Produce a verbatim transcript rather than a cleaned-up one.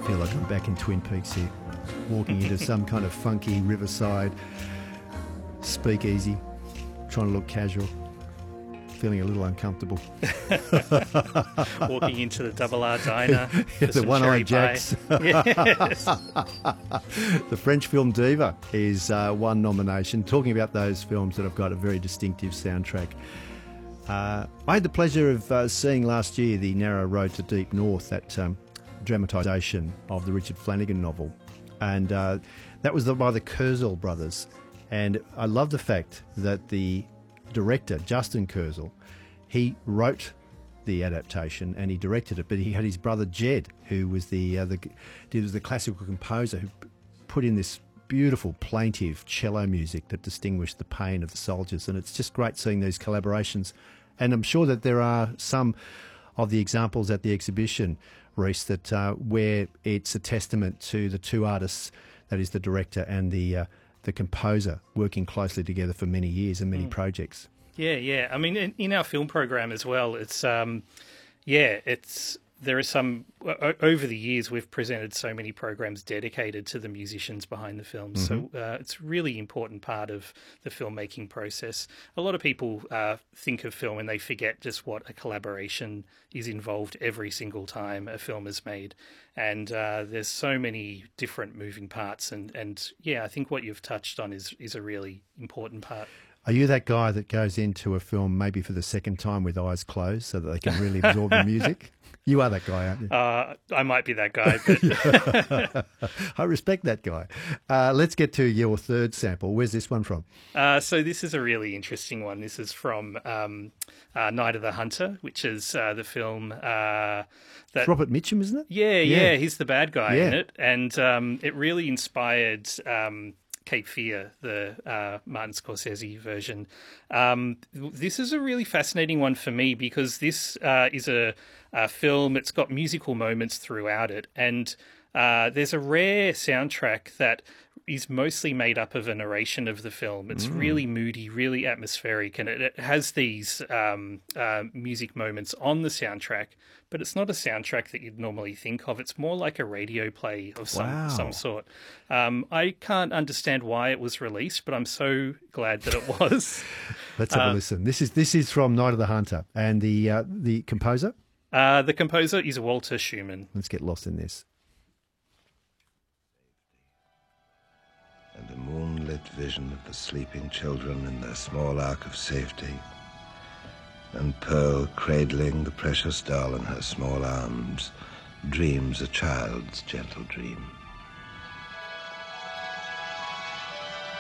feel like I'm back in Twin Peaks here, walking into some kind of funky riverside speakeasy, trying to look casual, feeling a little uncomfortable. Walking into the Double R Diner. The One-Eyed Jacks. Yes. The French film Diva is uh, one nomination. Talking about those films that have got a very distinctive soundtrack. Uh, I had the pleasure of uh, seeing last year The Narrow Road to Deep North, that um, dramatisation of the Richard Flanagan novel. And uh, that was the, by the Kurzel brothers. And I love the fact that the director, Justin Kurzel, he wrote the adaptation and he directed it, but he had his brother Jed, who was the, uh, the, he was the classical composer who put in this beautiful plaintive cello music that distinguished the pain of the soldiers. And it's just great seeing these collaborations. And I'm sure that there are some of the examples at the exhibition, Rhys, that uh, where it's a testament to the two artists, that is the director and the uh, the composer, working closely together for many years and many mm. projects. Yeah, yeah. I mean, in, in our film program as well, it's um, yeah, it's there are some over the years we've presented so many programs dedicated to the musicians behind the films. Mm-hmm. So uh, it's a really important part of the filmmaking process. A lot of people uh, think of film and they forget just what a collaboration is involved every single time a film is made. And uh, there's so many different moving parts. And, and yeah, I think what you've touched on is is a really important part. Are you that guy that goes into a film maybe for the second time with eyes closed so that they can really absorb the music? You are that guy, aren't you? Uh, I might be that guy. But I respect that guy. Uh, let's get to your third sample. Where's this one from? Uh, so this is a really interesting one. This is from um, uh, Night of the Hunter, which is uh, the film... Uh, that it's Robert Mitchum, isn't it? Yeah, yeah, yeah. He's the bad guy yeah. in it. And um, it really inspired... Um, Cape Fear, the uh, Martin Scorsese version. Um, this is a really fascinating one for me because this uh, is a, a film. It's got musical moments throughout it, and uh, there's a rare soundtrack that is mostly made up of a narration of the film. It's mm. really moody, really atmospheric, and it, it has these um, uh, music moments on the soundtrack, but it's not a soundtrack that you'd normally think of. It's more like a radio play of some, wow. some sort. Um, I can't understand why it was released, but I'm so glad that it was. Let's have uh, a listen. This is this is from Night of the Hunter, and the uh, the composer? Uh, the composer is Walter Schumann. Let's get lost in this. And a moonlit vision of the sleeping children in their small ark of safety, and Pearl cradling the precious doll in her small arms, dreams a child's gentle dream.